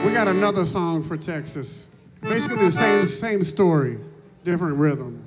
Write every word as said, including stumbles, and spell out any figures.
We got another song for Texas. Basically the same, same story, different rhythm.